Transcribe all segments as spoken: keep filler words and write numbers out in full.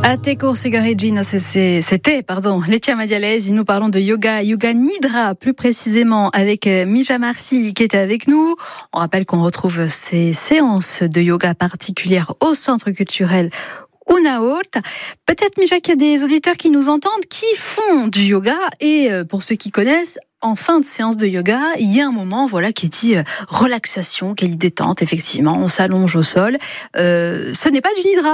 À Teko Segaregina, c'était pardon, Letia Madialez. Nous parlons de yoga, yoga nidra, plus précisément avec Mija Marsil qui était avec nous. On rappelle qu'on retrouve ces séances de yoga particulières au Centre culturel Unault. Peut-être, Mija, qu'il y a des auditeurs qui nous entendent, qui font du yoga. Et pour ceux qui connaissent, en fin de séance de yoga, il y a un moment, voilà, qui est dit euh, relaxation, qui est dit détente. Effectivement, on s'allonge au sol. Euh, ce n'est pas du nidra.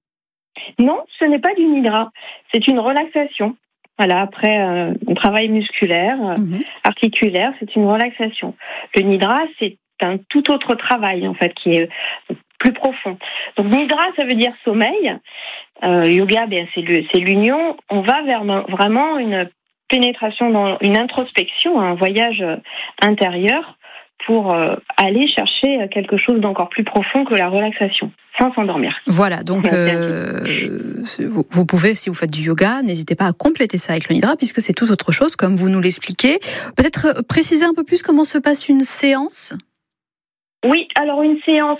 Non, ce n'est pas du nidra. C'est une relaxation. Voilà, après euh, un travail musculaire, mmh. articulaire, c'est une relaxation. Le nidra, c'est un tout autre travail, en fait, qui est plus profond. Donc, nidra, ça veut dire sommeil. Euh, yoga, bien, c'est, le, c'est l'union. On va vers vraiment une pénétration dans une introspection, un voyage intérieur pour euh, aller chercher quelque chose d'encore plus profond que la relaxation, sans s'endormir. Voilà, donc euh, vous, vous pouvez, si vous faites du yoga, n'hésitez pas à compléter ça avec le nidra, puisque c'est tout autre chose, comme vous nous l'expliquez. Peut-être préciser un peu plus comment se passe une séance ? Oui, alors une séance,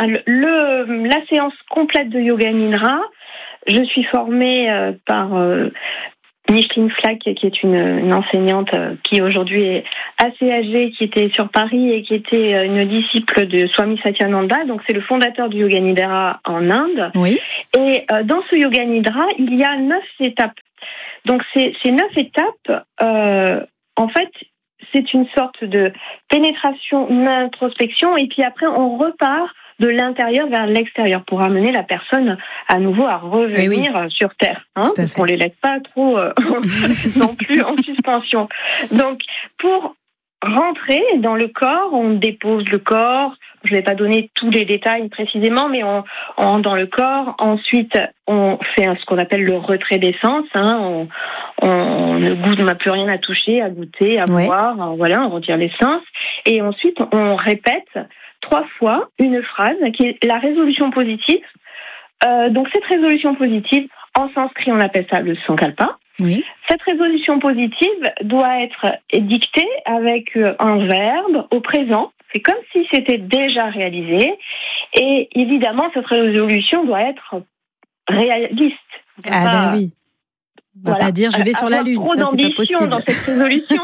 le, la séance complète de yoga nidra, je suis formée euh, par... Euh, Micheline Flack, qui est une, une enseignante qui aujourd'hui est assez âgée, qui était sur Paris et qui était une disciple de Swami Satyananda. Donc c'est le fondateur du Yoga Nidra en Inde. Oui. Et dans ce Yoga Nidra, il y a neuf étapes. Donc ces, ces neuf étapes, euh, en fait, c'est une sorte de pénétration, d'introspection, et puis après on repart de l'intérieur vers l'extérieur pour amener la personne à nouveau à revenir oui. sur Terre. Hein, parce qu'on ne les laisse pas trop euh, non plus en suspension. Donc, pour rentrer dans le corps, on dépose le corps. Je ne vais pas donner tous les détails précisément, mais on, on rentre dans le corps. Ensuite, on fait ce qu'on appelle le retrait des sens. Hein, on, on ne goûte, on n'a plus rien à toucher, à goûter, à oui. voir. Voilà, on retire les sens. Et ensuite, on répète trois fois une phrase qui est la résolution positive. Euh, donc cette résolution positive, en sanskrit on appelle ça le sankalpa. Oui. Cette résolution positive doit être dictée avec un verbe au présent. C'est comme si c'était déjà réalisé. Et évidemment, cette résolution doit être réaliste. Ah pas, ben oui. On va voilà. pas dire je vais sur la lune, trop ça c'est pas possible. Dans cette résolution.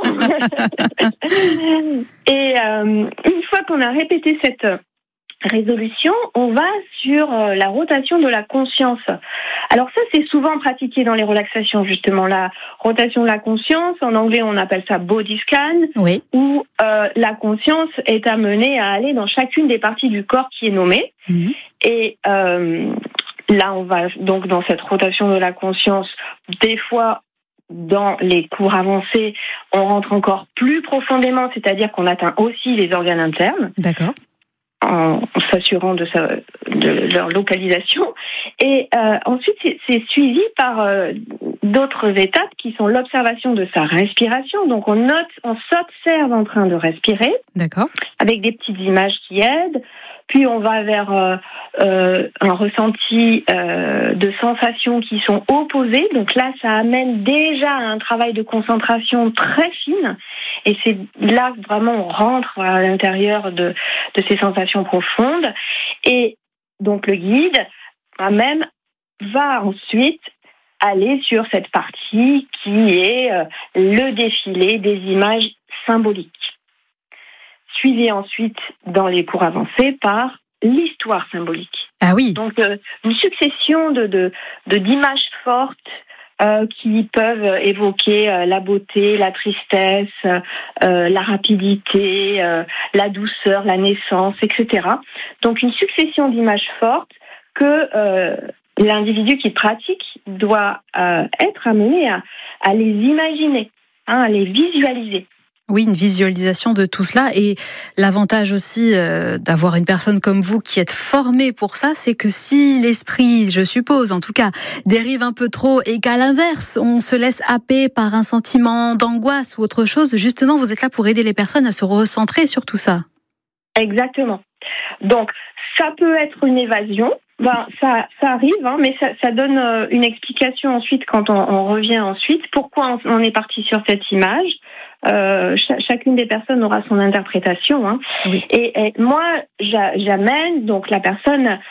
Et euh, une fois qu'on a répété cette résolution, on va sur la rotation de la conscience. Alors ça, c'est souvent pratiqué dans les relaxations, justement. La rotation de la conscience, en anglais, on appelle ça body scan, oui. où euh, la conscience est amenée à aller dans chacune des parties du corps qui est nommée. Mmh. Et euh, là, on va donc dans cette rotation de la conscience, des fois, dans les cours avancés, on rentre encore plus profondément, c'est-à-dire qu'on atteint aussi les organes internes. D'accord. En s'assurant de, sa, de leur localisation. Et euh, ensuite, c'est, c'est suivi par euh, d'autres étapes qui sont l'observation de sa respiration. Donc, on note, on s'observe en train de respirer. D'accord. Avec des petites images qui aident. Puis, on va vers euh, euh, un ressenti euh, de sensations qui sont opposées. Donc là, ça amène déjà à un travail de concentration très fine. Et c'est là que vraiment on rentre à l'intérieur de, de ces sensations profondes. Et donc, le guide, même, va ensuite aller sur cette partie qui est euh, le défilé des images symboliques. Suivi ensuite dans les cours avancés par l'histoire symbolique. Ah oui. Donc euh, une succession de, de, de d'images fortes euh, qui peuvent évoquer euh, la beauté, la tristesse, euh, la rapidité, euh, la douceur, la naissance, et cetera. Donc une succession d'images fortes que euh, l'individu qui pratique doit euh, être amené à, à les imaginer, hein, à les visualiser. Oui, une visualisation de tout cela. Et l'avantage aussi euh, d'avoir une personne comme vous qui êtes formée pour ça, c'est que si l'esprit, je suppose, en tout cas, dérive un peu trop et qu'à l'inverse, on se laisse happer par un sentiment d'angoisse ou autre chose, justement, vous êtes là pour aider les personnes à se recentrer sur tout ça. Exactement. Donc, ça peut être une évasion. Ben, ça, ça arrive, hein, mais ça, ça donne euh, une explication ensuite quand on, on revient ensuite. Pourquoi on, on est parti sur cette image euh, ch- Chacune des personnes aura son interprétation. Hein. Oui. Et, et moi, j'a, j'amène donc la personne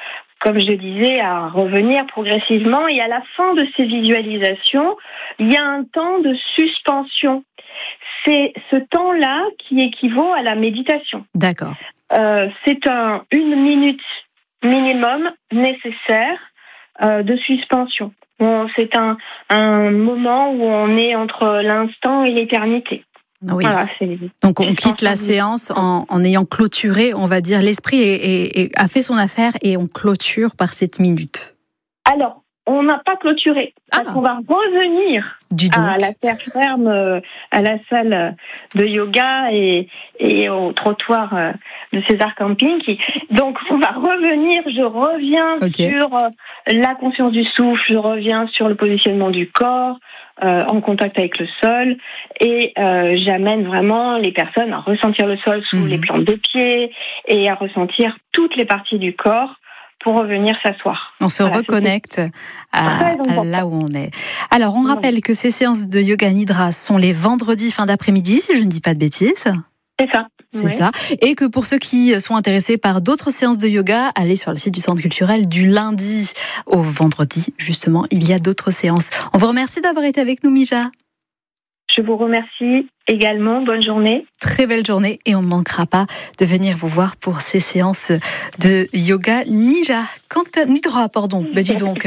comme je disais, à revenir progressivement. Et à la fin de ces visualisations, il y a un temps de suspension. C'est ce temps-là qui équivaut à la méditation. D'accord. Euh, c'est un, une minute minimum nécessaire euh, de suspension. Bon, c'est un, un moment où on est entre l'instant et l'éternité. Oui. Voilà, c'est, donc on quitte la séance en, en ayant clôturé, on va dire, l'esprit est, est, est, a fait son affaire et on clôture par cette minute. Alors, on n'a pas clôturé, parce ah. qu'on va revenir à la terre ferme, à la salle de yoga et, et au trottoir de César Camping. Donc, on va revenir, je reviens okay. sur la conscience du souffle, je reviens sur le positionnement du corps, euh, en contact avec le sol, et euh, j'amène vraiment les personnes à ressentir le sol sous mmh. les plantes des pieds et à ressentir toutes les parties du corps pour revenir s'asseoir. On se voilà, reconnecte à, à là où on est. Alors, on rappelle que ces séances de yoga nidra sont les vendredis fin d'après-midi, si je ne dis pas de bêtises. C'est ça. C'est oui. ça. Et que pour ceux qui sont intéressés par d'autres séances de yoga, allez sur le site du Centre culturel du lundi au vendredi. Justement, il y a d'autres séances. On vous remercie d'avoir été avec nous, Mija. Je vous remercie également. Bonne journée. Très belle journée et on ne manquera pas de venir vous voir pour ces séances de yoga Nija. Quant à... Nidra, pardon. Ben dis donc.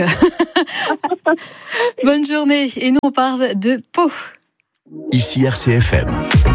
Bonne journée. Et nous, on parle de peau. Ici R C F M.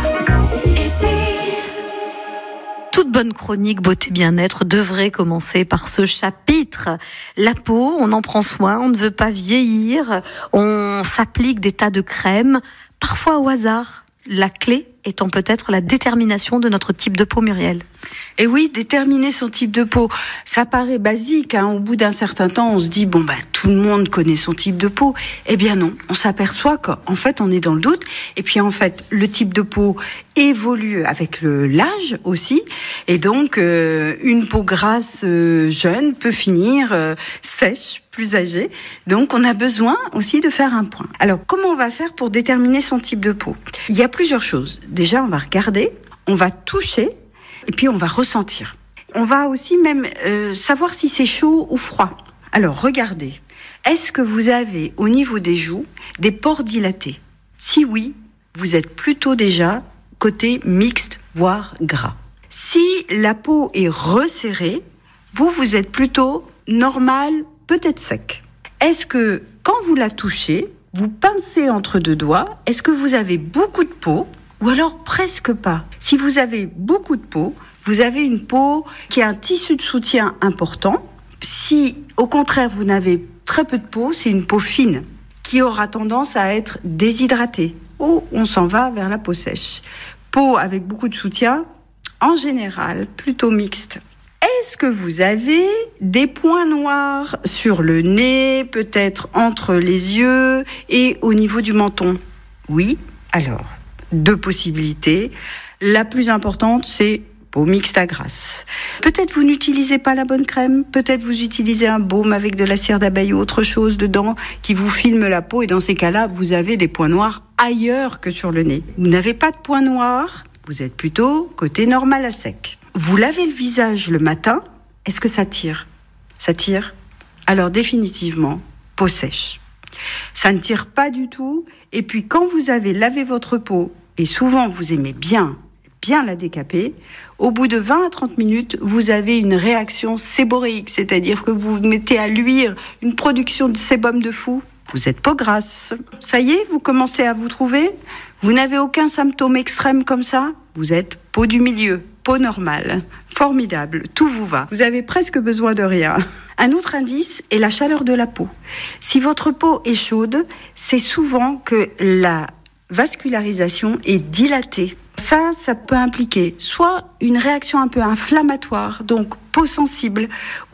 Toute bonne chronique beauté bien-être devrait commencer par ce chapitre. La peau, on en prend soin, on ne veut pas vieillir, on s'applique des tas de crèmes, parfois au hasard. La clé étant peut-être la détermination de notre type de peau, Muriel. Et oui, déterminer son type de peau, ça paraît basique, hein. Au bout d'un certain temps, on se dit, bon, bah, tout le monde connaît son type de peau. Eh bien non, on s'aperçoit qu'en fait, on est dans le doute. Et puis, en fait, le type de peau évolue avec le, l'âge aussi. Et donc, euh, une peau grasse euh, jeune peut finir euh, sèche, plus âgée. Donc, on a besoin aussi de faire un point. Alors, comment on va faire pour déterminer son type de peau ? Il y a plusieurs choses. Déjà, on va regarder, on va toucher, et puis on va ressentir. On va aussi même euh, savoir si c'est chaud ou froid. Alors, regardez. Est-ce que vous avez, au niveau des joues, des pores dilatés ? Si oui, vous êtes plutôt déjà côté mixte, voire gras. Si la peau est resserrée, vous, vous êtes plutôt normal, peut-être sec. Est-ce que, quand vous la touchez, vous pincez entre deux doigts, est-ce que vous avez beaucoup de peau ? Ou alors presque pas. Si vous avez beaucoup de peau, vous avez une peau qui a un tissu de soutien important. Si, au contraire, vous n'avez très peu de peau, c'est une peau fine qui aura tendance à être déshydratée. Ou on s'en va vers la peau sèche. Peau avec beaucoup de soutien, en général, plutôt mixte. Est-ce que vous avez des points noirs sur le nez, peut-être entre les yeux et au niveau du menton ? Oui, alors... Deux possibilités. La plus importante, c'est peau mixte à grasse. Peut-être vous n'utilisez pas la bonne crème, peut-être vous utilisez un baume avec de la cire d'abeille ou autre chose dedans qui vous filme la peau et dans ces cas-là, vous avez des points noirs ailleurs que sur le nez. Vous n'avez pas de points noirs, vous êtes plutôt côté normal à sec. Vous lavez le visage le matin, est-ce que ça tire ? Ça tire ? Alors définitivement, peau sèche. Ça ne tire pas du tout et puis quand vous avez lavé votre peau, et souvent vous aimez bien, bien la décaper, au bout de vingt à trente minutes, vous avez une réaction séboréique, c'est-à-dire que vous mettez à luire une production de sébum de fou. Vous êtes peau grasse. Ça y est, vous commencez à vous trouver ? Vous n'avez aucun symptôme extrême comme ça ? Vous êtes peau du milieu, peau normale. Formidable, tout vous va. Vous avez presque besoin de rien. Un autre indice est la chaleur de la peau. Si votre peau est chaude, c'est souvent que la vascularisation est dilatée. Ça, ça peut impliquer soit une réaction un peu inflammatoire, donc peau sensible,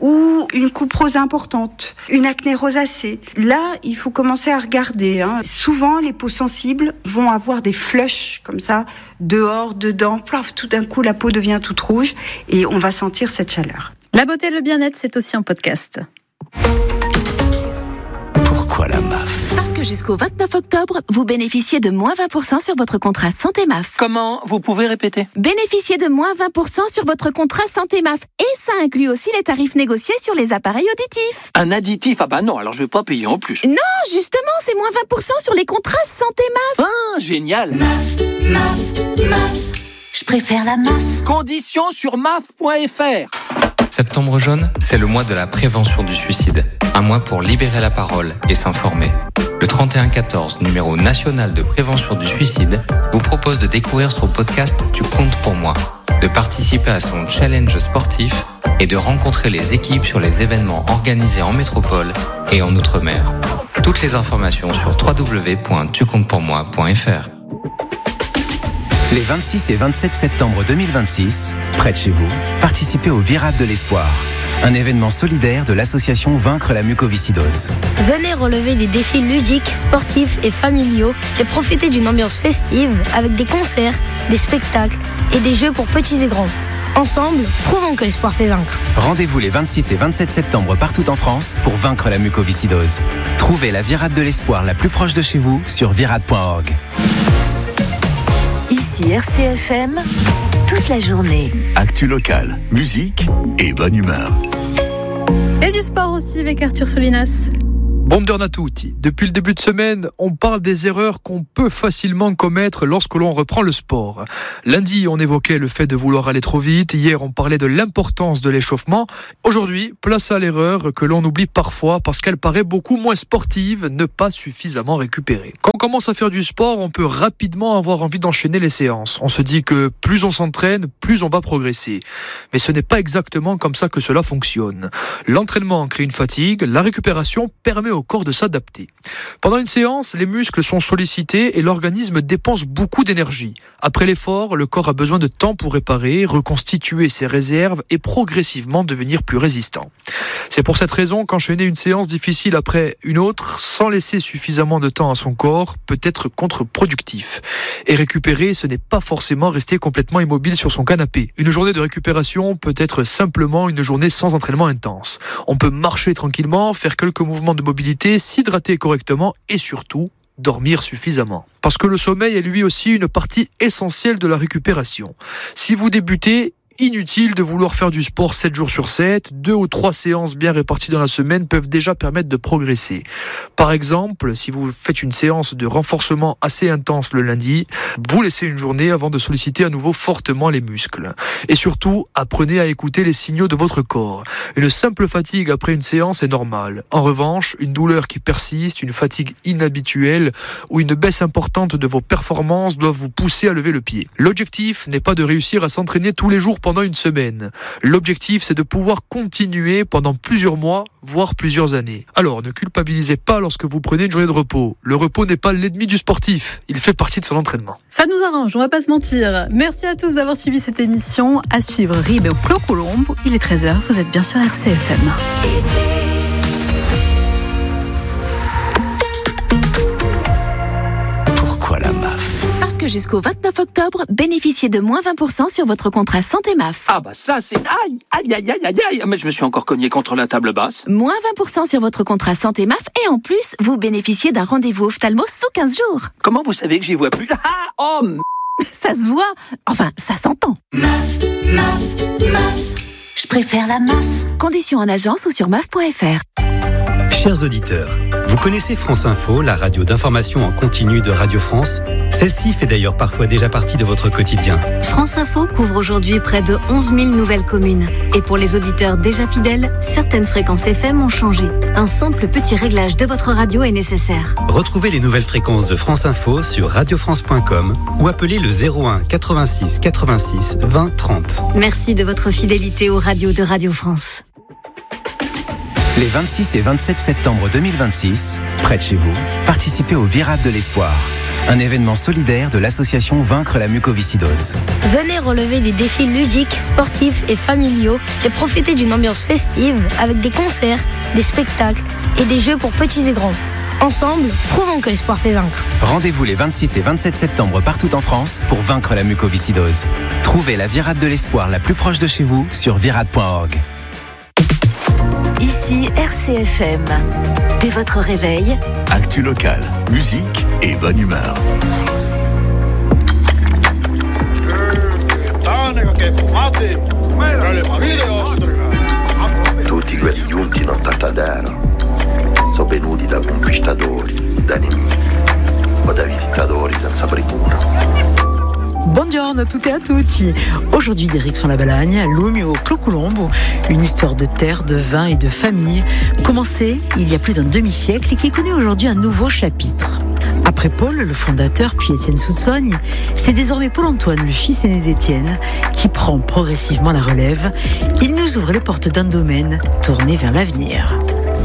ou une coupe rose importante, une acné rosacée. Là, il faut commencer à regarder. Hein. Souvent, les peaux sensibles vont avoir des flushs comme ça, dehors, dedans. Plaf, tout d'un coup, la peau devient toute rouge et on va sentir cette chaleur. La beauté et le bien-être, c'est aussi un podcast. Pourquoi la M A F ? Parce que jusqu'au vingt-neuf octobre, vous bénéficiez de moins vingt pour cent sur votre contrat Santé M A F. Comment? Vous pouvez répéter? Bénéficiez de moins vingt pour cent sur votre contrat Santé M A F. Et ça inclut aussi les tarifs négociés sur les appareils auditifs. Un additif? Ah bah non, alors je vais pas payer en plus. Non, justement, c'est moins vingt pour cent sur les contrats Santé M A F. Ah, génial. M A F, M A F, M A F. Je préfère la M A F. Conditions sur M A F point F R. Septembre jaune, c'est le mois de la prévention du suicide. Un mois pour libérer la parole et s'informer. Le trente et un quatorze, numéro national de prévention du suicide, vous propose de découvrir son podcast Tu comptes pour moi, de participer à son challenge sportif et de rencontrer les équipes sur les événements organisés en métropole et en Outre-mer. Toutes les informations sur w w w point tu comptes pour moi point f r. Les vingt-six et vingt-sept septembre deux mille vingt-six, près de chez vous, participez au Virade de l'Espoir, un événement solidaire de l'association Vaincre la mucoviscidose. Venez relever des défis ludiques, sportifs et familiaux et profiter d'une ambiance festive avec des concerts, des spectacles et des jeux pour petits et grands. Ensemble, prouvons que l'espoir fait vaincre. Rendez-vous les vingt-six et vingt-sept septembre partout en France pour vaincre la mucoviscidose. Trouvez la Virade de l'Espoir la plus proche de chez vous sur virade point org. Ici R C F M, toute la journée. Actu locale, musique et bonne humeur. Et du sport aussi avec Arthur Solinas. Buongiorno a tutti. Depuis le début de semaine, on parle des erreurs qu'on peut facilement commettre lorsque l'on reprend le sport. Lundi, on évoquait le fait de vouloir aller trop vite. Hier, on parlait de l'importance de l'échauffement. Aujourd'hui, place à l'erreur que l'on oublie parfois parce qu'elle paraît beaucoup moins sportive, ne pas suffisamment récupérer. Quand on commence à faire du sport, on peut rapidement avoir envie d'enchaîner les séances. On se dit que plus on s'entraîne, plus on va progresser. Mais ce n'est pas exactement comme ça que cela fonctionne. L'entraînement crée une fatigue, la récupération permet au corps de s'adapter. Pendant une séance, les muscles sont sollicités et l'organisme dépense beaucoup d'énergie. Après l'effort, le corps a besoin de temps pour réparer, reconstituer ses réserves et progressivement devenir plus résistant. C'est pour cette raison qu'enchaîner une séance difficile après une autre, sans laisser suffisamment de temps à son corps, peut être contre-productif. Et récupérer, ce n'est pas forcément rester complètement immobile sur son canapé. Une journée de récupération peut être simplement une journée sans entraînement intense. On peut marcher tranquillement, faire quelques mouvements de mobilité, s'hydrater correctement et surtout dormir suffisamment. Parce que le sommeil est lui aussi une partie essentielle de la récupération. Si vous débutez, inutile de vouloir faire du sport sept jours sur sept, deux ou trois séances bien réparties dans la semaine peuvent déjà permettre de progresser. Par exemple, si vous faites une séance de renforcement assez intense le lundi, vous laissez une journée avant de solliciter à nouveau fortement les muscles. Et surtout, apprenez à écouter les signaux de votre corps. Une simple fatigue après une séance est normale. En revanche, une douleur qui persiste, une fatigue inhabituelle ou une baisse importante de vos performances doivent vous pousser à lever le pied. L'objectif n'est pas de réussir à s'entraîner tous les jours pendant une semaine. L'objectif, c'est de pouvoir continuer pendant plusieurs mois, voire plusieurs années. Alors, ne culpabilisez pas lorsque vous prenez une journée de repos. Le repos n'est pas l'ennemi du sportif, il fait partie de son entraînement. Ça nous arrange, on va pas se mentir. Merci à tous d'avoir suivi cette émission. À suivre Ribe au Clos Colombe. Il est treize heures, vous êtes bien sur R C F M. Pourquoi la M A F ? Parce que jusqu'au vingt-neuf octobre, bénéficiez de moins vingt pour cent sur votre contrat Santé M A F. Ah bah ça c'est... Aïe, aïe, aïe, aïe, aïe, aïe. Mais je me suis encore cogné contre la table basse. Moins vingt pour cent sur votre contrat Santé M A F et en plus, vous bénéficiez d'un rendez-vous ophtalmo sous quinze jours. Comment vous savez que j'y vois plus? Ah, oh m... Ça se voit. Enfin, ça s'entend. M A F, M A F, M A F. Je préfère la M A F. Conditions en agence ou sur M A F point F R. Chers auditeurs, vous connaissez France Info, la radio d'information en continu de Radio France? Celle-ci fait d'ailleurs parfois déjà partie de votre quotidien. France Info couvre aujourd'hui près de onze mille nouvelles communes. Et pour les auditeurs déjà fidèles, certaines fréquences F M ont changé. Un simple petit réglage de votre radio est nécessaire. Retrouvez les nouvelles fréquences de France Info sur radio france point com ou appelez le zéro un quatre-vingt-six quatre-vingt-six vingt trente. Merci de votre fidélité aux radios de Radio France. Les vingt-six et vingt-sept septembre deux mille vingt-six, près de chez vous, participez au Virade de l'Espoir, un événement solidaire de l'association Vaincre la mucoviscidose. Venez relever des défis ludiques, sportifs et familiaux et profiter d'une ambiance festive avec des concerts, des spectacles et des jeux pour petits et grands. Ensemble, prouvons que l'espoir fait vaincre. Rendez-vous les vingt-six et vingt-sept septembre partout en France pour vaincre la mucoviscidose. Trouvez la Virade de l'Espoir la plus proche de chez vous sur virade point org. Ici R C F M. Dès votre réveil, actu locale, musique et bonne humeur. Tutti quelli giunti in Tartadera sono venuti da conquistatori, da nemici o da visitatori senza premura. Buongiorno a tutti e a tutti. Aujourd'hui, direction la Balagne, Lumio Clocolombo, une histoire de terre, de vin et de famille, commencée il y a plus d'un demi-siècle et qui connaît aujourd'hui un nouveau chapitre. Après Paul, le fondateur, puis Étienne Soussogne, c'est désormais Paul-Antoine, le fils aîné d'Étienne, qui prend progressivement la relève. Il nous ouvre les portes d'un domaine tourné vers l'avenir.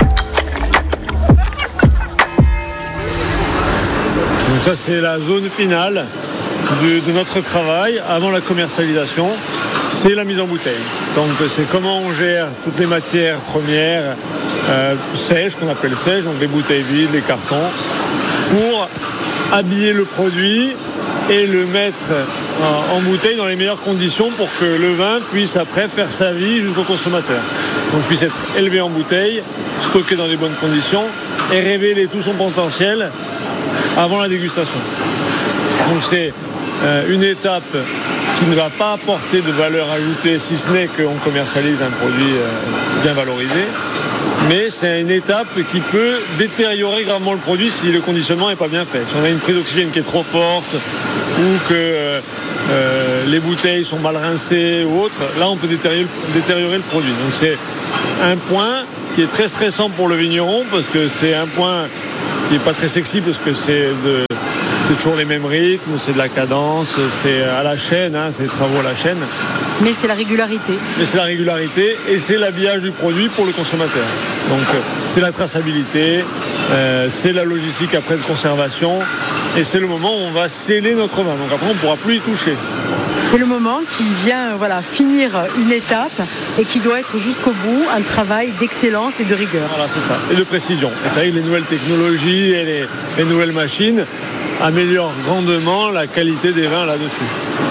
Donc ça, c'est la zone finale de, de notre travail avant la commercialisation. C'est la mise en bouteille. Donc c'est comment on gère toutes les matières premières euh, sèches, qu'on appelle sèches, donc les bouteilles vides, les cartons, pour habiller le produit et le mettre en, en bouteille dans les meilleures conditions pour que le vin puisse après faire sa vie jusqu'au consommateur. Donc puisse être élevé en bouteille, stocké dans les bonnes conditions et révéler tout son potentiel avant la dégustation. Donc c'est euh, une étape qui ne va pas apporter de valeur ajoutée si ce n'est qu'on commercialise un produit euh, bien valorisé. Mais c'est une étape qui peut détériorer gravement le produit si le conditionnement n'est pas bien fait. Si on a une prise d'oxygène qui est trop forte ou que euh, euh, les bouteilles sont mal rincées ou autre, là on peut détériorer, détériorer le produit. Donc c'est un point qui est très stressant pour le vigneron parce que c'est un point qui n'est pas très sexy parce que c'est, de, c'est toujours les mêmes rythmes, c'est de la cadence, c'est à la chaîne, hein, c'est les travaux à la chaîne. Mais c'est la régularité. Mais c'est la régularité et c'est l'habillage du produit pour le consommateur. Donc euh, c'est la traçabilité, euh, c'est la logistique après de conservation et c'est le moment où on va sceller notre vin. Donc après on ne pourra plus y toucher. C'est le moment qui vient euh, voilà, finir une étape et qui doit être jusqu'au bout un travail d'excellence et de rigueur. Voilà, c'est ça, et de précision. Et c'est vrai que les nouvelles technologies et les, les nouvelles machines améliorent grandement la qualité des vins là-dessus.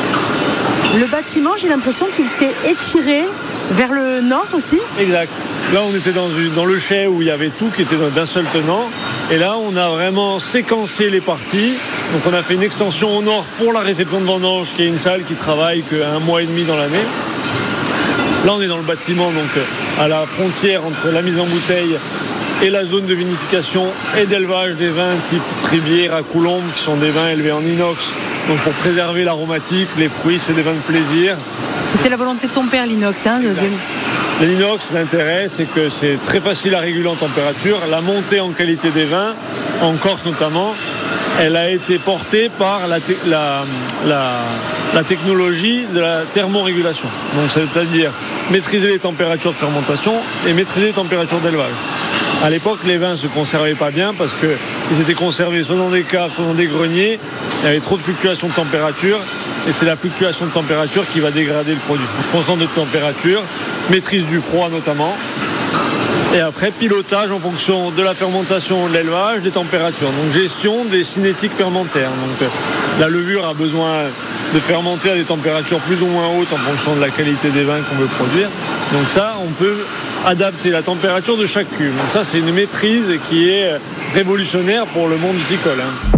Le bâtiment, j'ai l'impression qu'il s'est étiré vers le nord aussi. Exact. Là, on était dans, une, dans le chai où il y avait tout qui était d'un seul tenant. Et là, on a vraiment séquencé les parties. Donc, on a fait une extension au nord pour la réception de vendange, qui est une salle qui travaille qu'un mois et demi dans l'année. Là, on est dans le bâtiment, donc à la frontière entre la mise en bouteille et la zone de vinification et d'élevage des vins type Tribière à Coulombe, qui sont des vins élevés en inox. Donc pour préserver l'aromatique, les fruits, c'est des vins de plaisir. C'était la volonté de ton père, l'inox. Hein, de... L'inox, l'intérêt, c'est que c'est très facile à réguler en température. La montée en qualité des vins, en Corse notamment, elle a été portée par la, te- la, la, la technologie de la thermorégulation. Donc c'est-à-dire maîtriser les températures de fermentation et maîtriser les températures d'élevage. À l'époque, les vins ne se conservaient pas bien parce qu'ils étaient conservés soit dans des caves, soit dans des greniers. Il y avait trop de fluctuations de température et c'est la fluctuation de température qui va dégrader le produit. Constante de température, maîtrise du froid notamment. Et après, pilotage en fonction de la fermentation, de l'élevage, des températures. Donc gestion des cinétiques fermentaires. Donc la levure a besoin de fermenter à des températures plus ou moins hautes en fonction de la qualité des vins qu'on veut produire. Donc ça, on peut adapter la température de chaque cuve. Donc ça, c'est une maîtrise qui est révolutionnaire pour le monde viticole. Hein.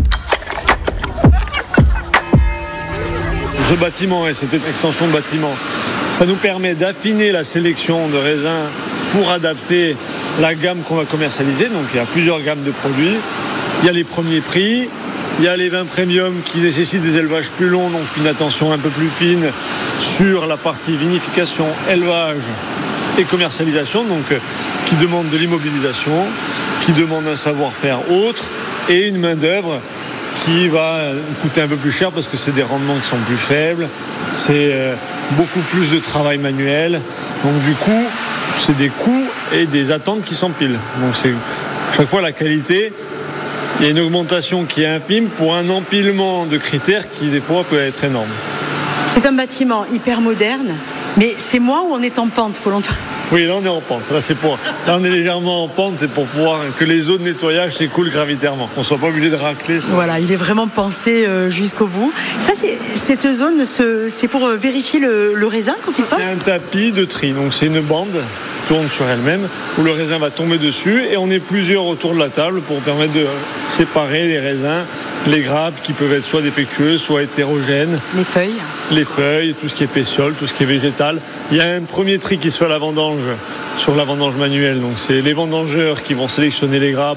Ce bâtiment et cette extension de bâtiment, ça nous permet d'affiner la sélection de raisins pour adapter la gamme qu'on va commercialiser. Donc il y a plusieurs gammes de produits. Il y a les premiers prix, il y a les vins premium qui nécessitent des élevages plus longs, donc une attention un peu plus fine sur la partie vinification, élevage et commercialisation, donc euh, qui demande de l'immobilisation, qui demande un savoir-faire autre et une main-d'œuvre qui va coûter un peu plus cher parce que c'est des rendements qui sont plus faibles, c'est euh, beaucoup plus de travail manuel. Donc du coup, c'est des coûts et des attentes qui s'empilent. Donc c'est chaque fois la qualité, il y a une augmentation qui est infime pour un empilement de critères qui des fois peut être énorme. C'est un bâtiment hyper moderne, mais c'est moi ou on est en pente, Paul-Antoine ? Oui, là on est en pente. Là, c'est pour... là on est légèrement en pente, c'est pour pouvoir que les eaux de nettoyage s'écoulent gravitairement, qu'on ne soit pas obligé de racler. Sur... Voilà, il est vraiment pensé euh, jusqu'au bout. Ça, c'est, cette zone, c'est pour vérifier le, le raisin quand il passe ? C'est un tapis de tri, donc c'est une bande tourne sur elle-même, où le raisin va tomber dessus et on est plusieurs autour de la table pour permettre de séparer les raisins, les grappes qui peuvent être soit défectueuses, soit hétérogènes. Les feuilles. Les feuilles, tout ce qui est pétiole, tout ce qui est végétal. Il y a un premier tri qui se fait à la vendange, sur la vendange manuelle. Donc c'est les vendangeurs qui vont sélectionner les grappes,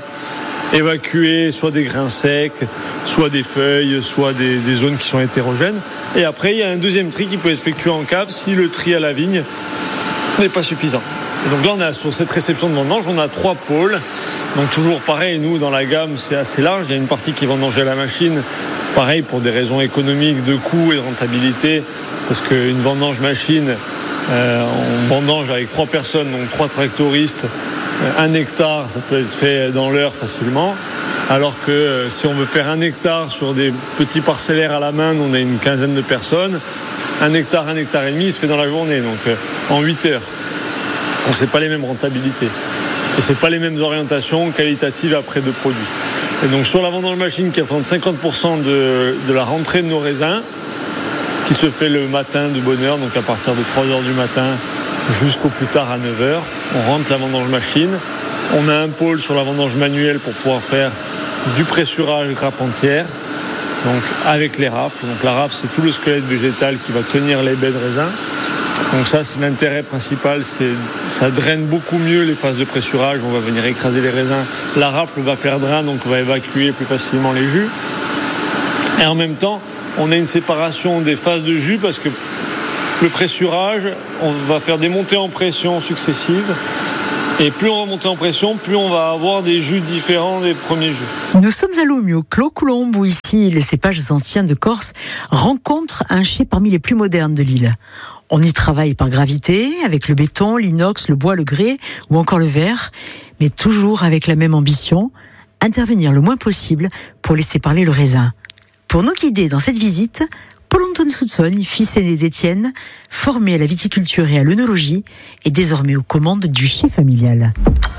évacuer soit des grains secs, soit des feuilles, soit des, des zones qui sont hétérogènes. Et après, il y a un deuxième tri qui peut être effectué en cave si le tri à la vigne n'est pas suffisant. Et donc là, on a, sur cette réception de vendange, on a trois pôles. Donc toujours pareil, nous, dans la gamme, c'est assez large. Il y a une partie qui est vendangée à la machine, pareil, pour des raisons économiques, de coût et de rentabilité, parce qu'une vendange machine, euh, on vendange avec trois personnes, donc trois tractoristes, un hectare, ça peut être fait dans l'heure facilement. Alors que euh, si on veut faire un hectare sur des petits parcellaires à la main, on a une quinzaine de personnes. Un hectare, un hectare et demi, il se fait dans la journée, donc euh, en huit heures. Donc c'est pas les mêmes rentabilités. Et c'est pas les mêmes orientations qualitatives après de produits. Et donc sur la vendange machine qui représente cinquante pour cent de, de la rentrée de nos raisins, qui se fait le matin de bonne heure, donc à partir de trois heures du matin jusqu'au plus tard à neuf heures, on rentre la vendange machine. On a un pôle sur la vendange manuelle pour pouvoir faire du pressurage grappe entière, donc avec les rafles. Donc la rafle, c'est tout le squelette végétal qui va tenir les baies de raisin. Donc ça, c'est l'intérêt principal, c'est ça draine beaucoup mieux les phases de pressurage. On va venir écraser les raisins. La rafle va faire drain, donc on va évacuer plus facilement les jus. Et en même temps, on a une séparation des phases de jus parce que le pressurage, on va faire des montées en pression successives. Et plus on va monter en pression, plus on va avoir des jus différents des premiers jus. Nous sommes à Lomieu, Clos Coulombe, où ici les cépages anciens de Corse rencontrent un chai parmi les plus modernes de l'île. On y travaille par gravité, avec le béton, l'inox, le bois, le grès ou encore le verre, mais toujours avec la même ambition, intervenir le moins possible pour laisser parler le raisin. Pour nous guider dans cette visite, Paul-Antoine Soutsogne, fils aîné d'Étienne, formé à la viticulture et à l'œnologie, est désormais aux commandes du chai familial.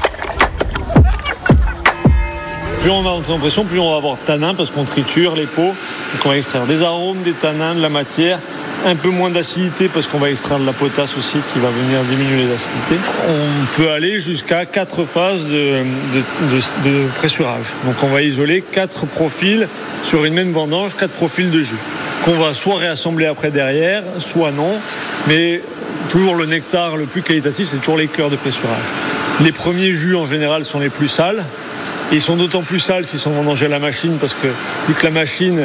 Plus on va monter en pression, plus on va avoir de tanins parce qu'on triture les peaux. Donc on va extraire des arômes, des tanins, de la matière, un peu moins d'acidité parce qu'on va extraire de la potasse aussi qui va venir diminuer les acidités. On peut aller jusqu'à quatre phases de, de, de, de pressurage. Donc on va isoler quatre profils sur une même vendange, quatre profils de jus qu'on va soit réassembler après derrière, soit non. Mais toujours le nectar le plus qualitatif, c'est toujours les cœurs de pressurage. Les premiers jus en général sont les plus sales. Et ils sont d'autant plus sales s'ils sont vendangés à la machine parce que vu que la machine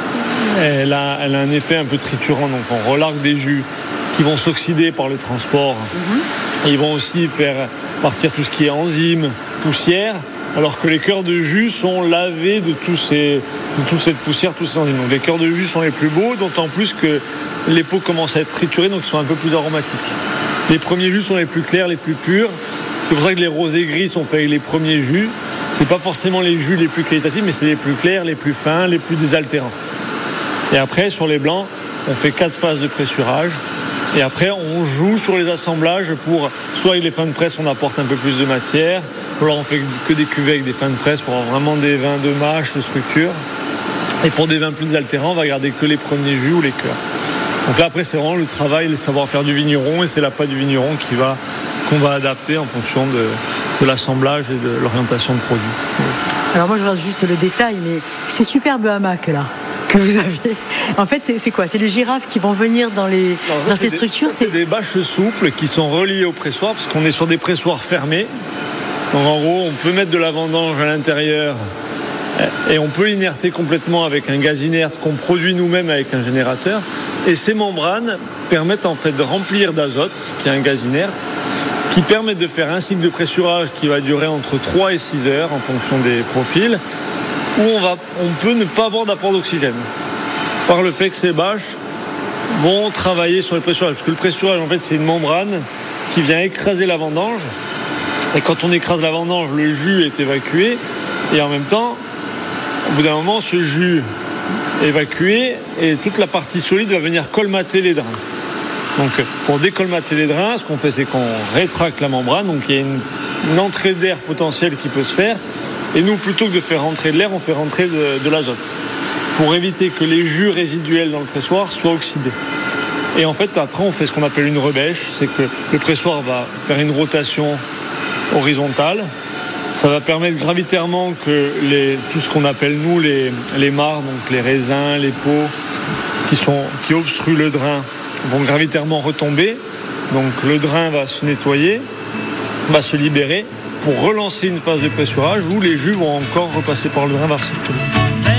elle a, elle a un effet un peu triturant, donc on relargue des jus qui vont s'oxyder par le transport. Mm-hmm. Et ils vont aussi faire partir tout ce qui est enzymes, poussière, alors que les cœurs de jus sont lavés de, tous ces, de toute cette poussière, tous ces enzymes. Donc les cœurs de jus sont les plus beaux, d'autant plus que les peaux commencent à être triturées, donc ils sont un peu plus aromatiques. Les premiers jus sont les plus clairs, les plus purs. C'est pour ça que les rosés gris sont faits avec les premiers jus. C'est pas forcément les jus les plus qualitatifs, mais c'est les plus clairs, les plus fins, les plus désaltérants. Et après, sur les blancs, on fait quatre phases de pressurage. Et après, on joue sur les assemblages pour, soit avec les fins de presse, on apporte un peu plus de matière, ou alors on fait que des cuvées avec des fins de presse pour avoir vraiment des vins de mâche, de structure. Et pour des vins plus altérants, on va garder que les premiers jus ou les cœurs. Donc là, après, c'est vraiment le travail, le savoir-faire du vigneron, et c'est la pâte du vigneron qui va, qu'on va adapter en fonction de, de l'assemblage et de l'orientation de produit. Alors moi, je regarde juste le détail, mais c'est superbe hamac, là, que vous avez. En fait, c'est, c'est quoi ? C'est les girafes qui vont venir dans, les, Alors, dans ces des, structures ça, c'est... c'est des bâches souples qui sont reliées au pressoir, parce qu'on est sur des pressoirs fermés. Donc en gros, on peut mettre de la vendange à l'intérieur et on peut l'inerter complètement avec un gaz inerte qu'on produit nous-mêmes avec un générateur. Et ces membranes permettent en fait de remplir d'azote, qui est un gaz inerte, qui permettent de faire un cycle de pressurage qui va durer entre trois et six heures en fonction des profils, où on, va, on peut ne pas avoir d'apport d'oxygène. Par le fait que ces bâches vont travailler sur le pressurage. Parce que le pressurage, en fait, c'est une membrane qui vient écraser la vendange. Et quand on écrase la vendange, le jus est évacué. Et en même temps, au bout d'un moment, ce jus évacué et toute la partie solide va venir colmater les drains. Donc pour décolmater les drains, ce qu'on fait, c'est qu'on rétracte la membrane. Donc il y a une, une entrée d'air potentielle qui peut se faire. Et nous, plutôt que de faire rentrer de l'air, on fait rentrer de, de l'azote pour éviter que les jus résiduels dans le pressoir soient oxydés. Et en fait, après, on fait ce qu'on appelle une rebêche. C'est que le pressoir va faire une rotation horizontale. Ça va permettre gravitairement que les, tout ce qu'on appelle, nous, les, les mares, donc les raisins, les pots qui, sont, qui obstruent le drain, vont gravitairement retomber. Donc le drain va se nettoyer, va se libérer pour relancer une phase de pressurage où les jus vont encore repasser par le drain, va circuler.